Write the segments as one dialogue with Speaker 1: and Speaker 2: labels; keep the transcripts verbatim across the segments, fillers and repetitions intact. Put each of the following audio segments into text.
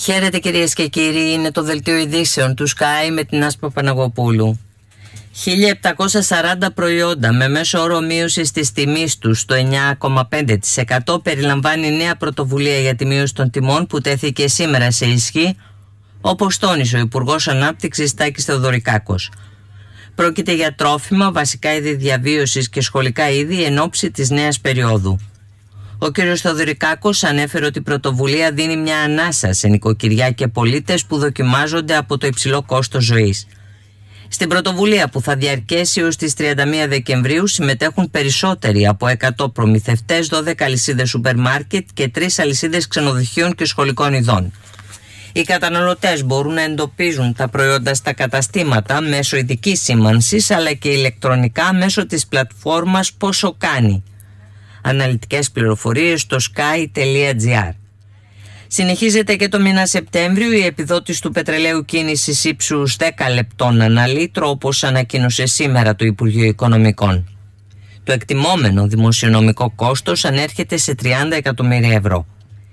Speaker 1: Χαίρετε κυρίες και κύριοι, είναι το δελτίο ειδήσεων του Sky με την Άσπα Παναγοπούλου. χίλια επτακόσια σαράντα προϊόντα με μέσο όρο μείωση της τιμής τους στο εννιά κόμμα πέντε τοις εκατό περιλαμβάνει νέα πρωτοβουλία για τη μείωση των τιμών που τέθηκε σήμερα σε ισχύ, όπως τόνισε ο Υπουργός Ανάπτυξης Τάκης Θεοδωρικάκος. Πρόκειται για τρόφιμα, βασικά είδη διαβίωσης και σχολικά είδη εν ώψη της νέας περίοδου. Ο κ. Θεοδωρικάκος ανέφερε ότι η πρωτοβουλία δίνει μια ανάσα σε νοικοκυριά και πολίτες που δοκιμάζονται από το υψηλό κόστος ζωής. Στην πρωτοβουλία, που θα διαρκέσει ως τις τριάντα μία Δεκεμβρίου, συμμετέχουν περισσότεροι από εκατό προμηθευτές, δώδεκα αλυσίδες σούπερ μάρκετ και τρεις αλυσίδες ξενοδοχείων και σχολικών ειδών. Οι καταναλωτές μπορούν να εντοπίζουν τα προϊόντα στα καταστήματα μέσω ειδικής σήμανσης, αλλά και ηλεκτρονικά μέσω της πλατφόρμας Πόσο Κάνει. Αναλυτικές πληροφορίες στο sky τελεία gr. Συνεχίζεται και το μήνα Σεπτέμβριο η επιδότηση του πετρελαίου κίνησης ύψους δέκα λεπτών ανά λίτρο, όπως ανακοίνωσε σήμερα το Υπουργείο Οικονομικών. Το εκτιμόμενο δημοσιονομικό κόστος ανέρχεται σε τριάντα εκατομμύρια ευρώ.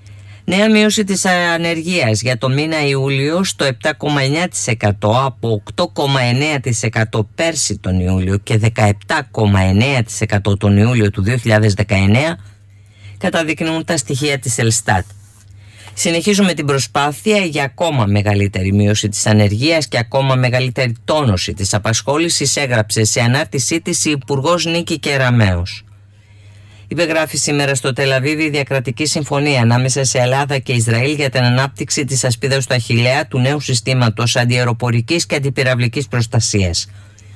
Speaker 1: Νέα μείωση της ανεργίας για το μήνα Ιούλιο στο επτά κόμμα εννέα τοις εκατό από οκτώ κόμμα εννέα τοις εκατό πέρσι τον Ιούλιο και δεκαεπτά κόμμα εννέα τοις εκατό τον Ιούλιο του δύο χιλιάδες δεκαεννέα, καταδεικνύουν τα στοιχεία της Ελστάτ. Συνεχίζουμε την προσπάθεια για ακόμα μεγαλύτερη μείωση της ανεργίας και ακόμα μεγαλύτερη τόνωση της απασχόλησης, έγραψε σε ανάρτησή της η Υπουργός Νίκη Κεραμέως. Υπεγράφει σήμερα στο Τελαβίβι η διακρατική συμφωνία ανάμεσα σε Ελλάδα και Ισραήλ για την ανάπτυξη της ασπίδας του Αχιλλέα, του νέου συστήματος αντιαεροπορικής και αντιπυραυλικής προστασίας.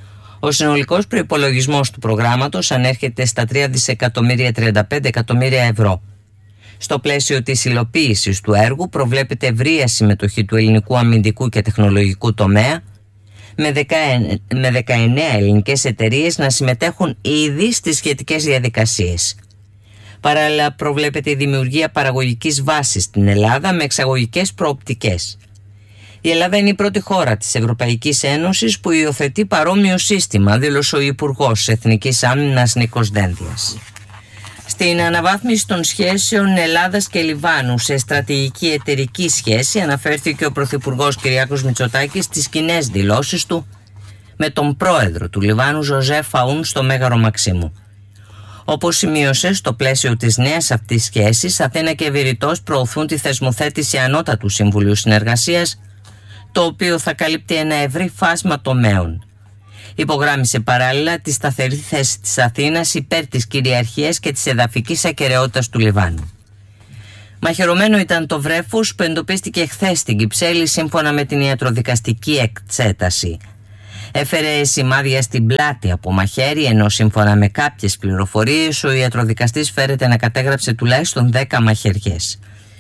Speaker 1: Ο συνολικός προϋπολογισμός του προγράμματος ανέρχεται στα τρία δισεκατομμύρια τριάντα πέντε εκατομμύρια ευρώ. Στο πλαίσιο της υλοποίησης του έργου προβλέπεται ευρεία συμμετοχή του ελληνικού αμυντικού και τεχνολογικού τομέα, με δεκαεννέα ελληνικές εταιρείες να συμμετέχουν ήδη στις σχετικές διαδικασίες. Παράλληλα, προβλέπεται η δημιουργία παραγωγικής βάσης στην Ελλάδα με εξαγωγικές προοπτικές. Η Ελλάδα είναι η πρώτη χώρα της Ευρωπαϊκής Ένωσης που υιοθετεί παρόμοιο σύστημα, δήλωσε ο Υπουργός Εθνικής Άμυνας Νίκος Δένδιας. Στην αναβάθμιση των σχέσεων Ελλάδας και Λιβάνου σε στρατηγική εταιρική σχέση αναφέρθηκε ο Πρωθυπουργός Κυριάκος Μητσοτάκης στις κοινές δηλώσεις του με τον πρόεδρο του Λιβάνου Ζωζέφ Αούν στο Μέγαρο Μαξίμου. Όπως σημείωσε, στο πλαίσιο της νέας αυτής σχέσης, Αθήνα και Βηρητός προωθούν τη θεσμοθέτηση Ανώτατου Συμβουλίου Συνεργασίας, το οποίο θα καλύπτει ένα ευρύ φάσμα τομέων. Υπογράμμισε παράλληλα τη σταθερή θέση της Αθήνας υπέρ της κυριαρχίας και της εδαφικής ακεραιότητας του Λιβάνου. Μαχαιρωμένο ήταν το βρέφος που εντοπίστηκε χθες στην Κυψέλη σύμφωνα με την ιατροδικαστική εξέταση. Έφερε σημάδια στην πλάτη από μαχαίρι, ενώ σύμφωνα με κάποιες πληροφορίες ο ιατροδικαστής φέρεται να κατέγραψε τουλάχιστον δέκα μαχαιριές.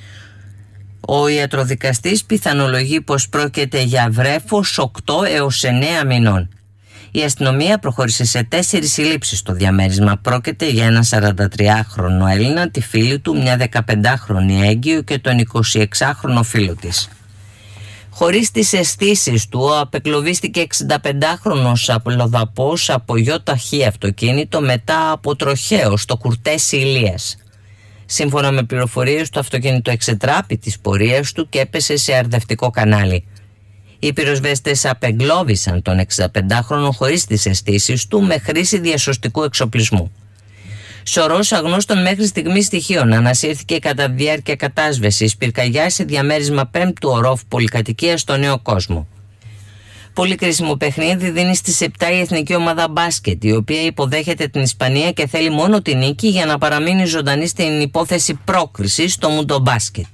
Speaker 1: Ο ιατροδικαστής πιθανολογεί πως πρόκειται για βρέφος οκτώ έως εννέα μηνών. Η αστυνομία προχώρησε σε τέσσερις συλλήψεις στο διαμέρισμα. Πρόκειται για έναν σαραντατριάχρονο Έλληνα, τη φίλη του, μια δεκαπεντάχρονη έγκυο και τον εικοσιεξάχρονο φίλο της. Χωρίς τις αισθήσεις του, απεκλωβίστηκε εξηνταπεντάχρονος απλοδαπός από γιοταχή αυτοκίνητο μετά από τροχαίο στο Κουρτέσι Ηλίας. Σύμφωνα με πληροφορίες, το αυτοκίνητο εξετράπη της πορείας του και έπεσε σε αρδευτικό κανάλι. Οι πυροσβέστες απεγκλώβησαν τον εξηνταπεντάχρονο χωρίς τις αισθήσεις του με χρήση διασωστικού εξοπλισμού. Σωρός αγνώστων μέχρι στιγμή στοιχείων ανασύρθηκε κατά τη διάρκεια κατάσβεσης πυρκαγιά σε διαμέρισμα πέμπτου ορόφου πολυκατοικίας στο Νέο Κόσμο. Πολύ κρίσιμο παιχνίδι δίνει στις επτά η εθνική ομάδα μπάσκετ, η οποία υποδέχεται την Ισπανία και θέλει μόνο τη νίκη για να παραμείνει ζωντανή στην υπόθεση πρόκρισης στο Μουντομπάσκετ.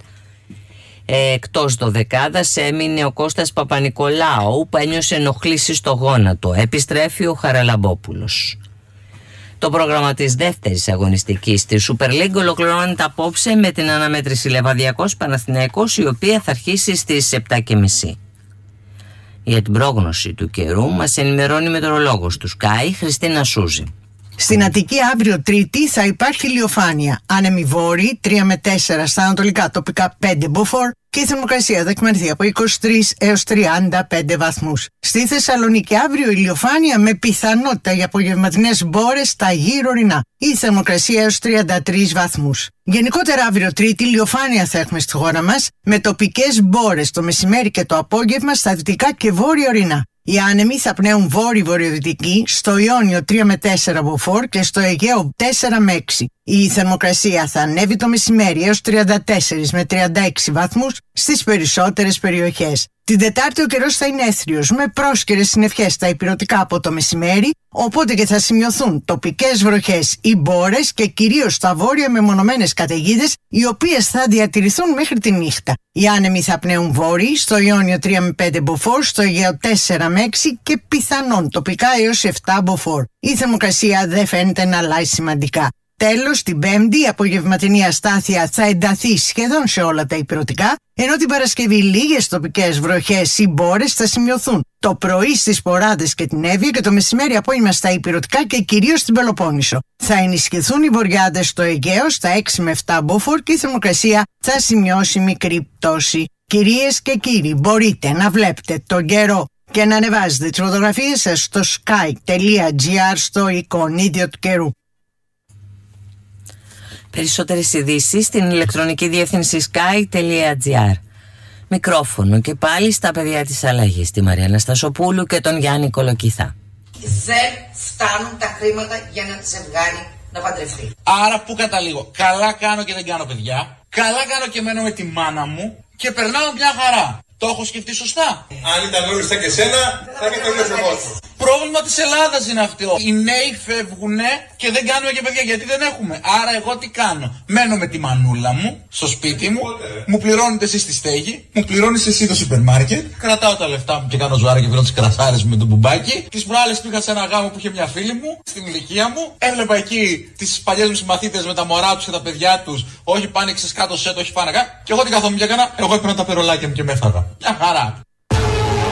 Speaker 1: Εκτός δωδεκάδας έμεινε ο Κώστας Παπα-Νικολάου που ένιωσε ενοχλήσεις στο γόνατο. Επιστρέφει ο Χαραλαμπόπουλος. Το πρόγραμμα της δεύτερης αγωνιστικής της Super League ολοκληρώνεται απόψε με την αναμέτρηση Λεβαδιακός Παναθηναϊκός, η οποία θα αρχίσει στις επτά και μισή. Για την πρόγνωση του καιρού μας ενημερώνει η μετεωρολόγος του Sky Χριστίνα Σούζη.
Speaker 2: Στην Αττική αύριο Τρίτη θα υπάρχει ηλιοφάνεια. Άνεμοι βόρειοι τρία με τέσσερα στα ανατολικά, τοπικά πέντε μποφόρ και η θερμοκρασία θα εκμανθεί από είκοσι τρεις έως τριάντα πέντε βαθμούς. Στη Θεσσαλονίκη αύριο ηλιοφάνεια με πιθανότητα για απογευματινές μπόρες στα γύρω ορεινά. Η θερμοκρασία έως τριάντα τρεις βαθμούς. Γενικότερα αύριο Τρίτη ηλιοφάνεια θα έχουμε στη χώρα μας με τοπικές μπόρες το μεσημέρι και το απόγευμα στα δυτικά και βόρεια ορεινά. Οι άνεμοι θα πνέουν βόρειο-βορειοδυτική, στο Ιόνιο τρία με τέσσερα μποφόρ και στο Αιγαίο τέσσερα με έξι. Η θερμοκρασία θα ανέβει το μεσημέρι έως τριάντα τέσσερα με τριάντα έξι βαθμούς στις περισσότερες περιοχές. Την Τετάρτη ο καιρός θα είναι έθριος με πρόσκαιρες συννεφιές στα ηπειρωτικά από το μεσημέρι, οπότε και θα σημειωθούν τοπικές βροχές ή μπόρες και κυρίως στα βόρεια μεμονωμένες καταιγίδες, οι οποίες θα διατηρηθούν μέχρι τη νύχτα. Οι άνεμοι θα πνέουν βόρειοι, στο Ιόνιο τρία με πέντε μποφόρ, στο Αιγαίο τέσσερα με έξι και πιθανόν τοπικά έως επτά μποφόρ. Η θερμοκρασία δεν φαίνεται να αλλάζει σημαντικά. Τέλος, την Πέμπτη η απογευματινή αστάθεια θα ενταθεί σχεδόν σε όλα τα ηπειρωτικά, ενώ την Παρασκευή λίγες τοπικές βροχές ή μπόρες θα σημειωθούν το πρωί στις Ποράδες και την Εύβοια και το μεσημέρι απόγευμα στα ηπειρωτικά και κυρίως στην Πελοπόννησο. Θα ενισχυθούν οι βοριάδες στο Αιγαίο στα έξι με επτά μποφόρ και η θερμοκρασία θα σημειώσει μικρή πτώση. Κυρίες και κύριοι, μπορείτε να βλέπετε τον καιρό και να ανεβάζετε τις φωτογραφίες σας στο sky.gr στο εικονίδιο του καιρού.
Speaker 1: Περισσότερες ειδήσεις στην ηλεκτρονική διεύθυνση sky.gr. Μικρόφωνο και πάλι στα παιδιά της αλλαγής, τη Μαρία Αναστασοπούλου και τον Γιάννη Κολοκυθά.
Speaker 3: Δεν φτάνουν τα χρήματα για ένα ζευγάρι να παντρευτεί.
Speaker 4: Άρα που καταλήγω, καλά κάνω και δεν κάνω παιδιά, καλά κάνω και μένω με τη μάνα μου και περνάω μια χαρά. Το έχω σκεφτεί σωστά?
Speaker 5: Αν ήταν όλοι σαν και σένα, θα είχε τελειώσει ο κόσμος.
Speaker 4: Πρόβλημα της Ελλάδας είναι αυτό. Οι νέοι φεύγουνε και δεν κάνουμε και παιδιά γιατί δεν έχουμε. Άρα εγώ τι κάνω? Μένω με τη μανούλα μου στο σπίτι μου, μου πληρώνετε εσείς τη στέγη, μου πληρώνεις εσύ το σούπερ μάρκετ, κρατάω τα λεφτά μου και κάνω ζωάρα και πίνω τις κρασάρες μου με τον μπουμπάκι. Τις προάλλες πήγα σε ένα γάμο που είχε μια φίλη μου στην ηλικία μου, έβλεπα εκεί τις παλιές μου συμμαθήτες με τα μωρά τους και τα παιδιά τους, όχι πάνε ξεσκάτω σετ, όχι πάνε κάτω. Και εγώ τι καθόμουν και έκανα? Εγώ έπαιρνα τα περολάκια μου και με έφαγα. Μια χαρά.